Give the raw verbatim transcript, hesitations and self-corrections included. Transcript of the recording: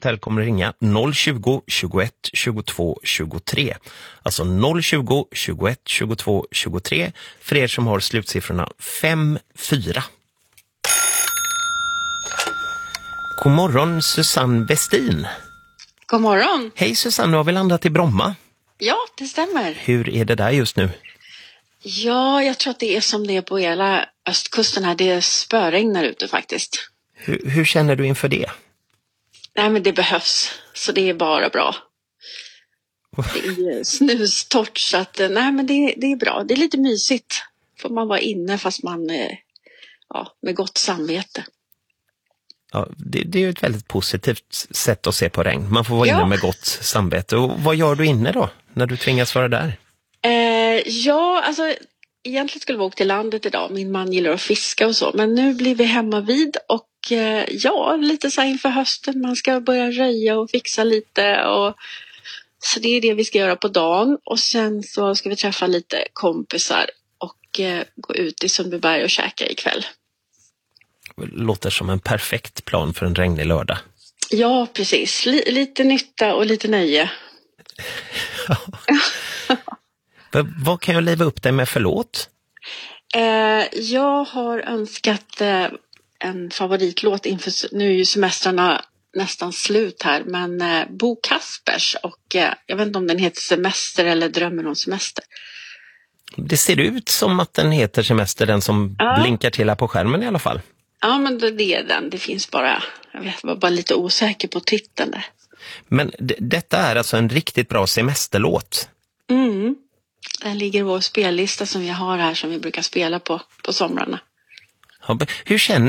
hotell kommer att ringa noll tjugo, tjugoett, tjugotvå, tjugotre. Alltså noll tjugo, tjugoett, tjugotvå, tjugotre för er som har slutsiffrorna fem fyra. God morgon Susanne Westin. God morgon. Hej Susanne, nu har vi landat i Bromma. Ja, det stämmer. Hur är det där just nu? Ja, jag tror att det är som det är på hela östkusten här. Det spöregnar ute faktiskt. Hur, hur känner du inför det? Nej, men det behövs. Så det är bara bra. Det är snustort så att nej, men det, det är bra. Det är lite mysigt. Får man vara inne fast man ja, med gott samvete. Ja, det, det är ju ett väldigt positivt sätt att se på regn. Man får vara ja. inne med gott samvete. Och vad gör du inne då, när du tvingas vara där? Eh, ja, alltså egentligen skulle vi åka till landet idag. Min man gillar att fiska och så. Men nu blir vi hemma vid och eh, ja, lite så här inför hösten. Man ska börja röja och fixa lite. Och, så det är det vi ska göra på dagen. Och sen så ska vi träffa lite kompisar och eh, gå ut i Sundbyberg och käka ikväll. Låter som en perfekt plan för en regnig lördag. Ja, precis. L- lite nytta och lite nöje. Vad kan jag leva upp dig med för låt? Eh, jag har önskat eh, en favoritlåt inför, nu är ju semestrarna nästan slut här, men eh, Bo Kaspers och eh, jag vet inte om den heter Semester eller Drömmen om semester. Det ser ut som att den heter Semester, den som ja. blinkar till här på skärmen i alla fall. Ja, men det är den. Det finns bara, jag vet, jag var bara lite osäker på titeln där. Men d- detta är alltså en riktigt bra semesterlåt. Mm. Den ligger i vår spellista som vi har här som vi brukar spela på på somrarna. Ja, hur känner